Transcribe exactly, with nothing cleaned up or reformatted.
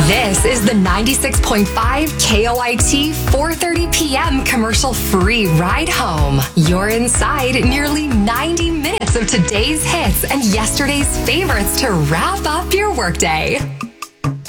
This is the ninety-six point five K O I T four thirty p.m. commercial-free ride home. You're inside nearly ninety minutes of today's hits and yesterday's favorites to wrap up your workday.